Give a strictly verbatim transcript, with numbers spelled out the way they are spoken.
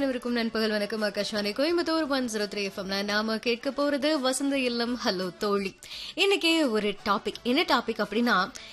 அனைவருக்கும் நண்பகல் வணக்கம். Akashvani Coimbatore one zero three எஃப்எம்ல நாம கேட்க போறது வசந்த இல்லம் ஹலோ தோழி. இன்னைக்கு ஒரு டாபிக், என்ன டாபிக் அப்படின்னா,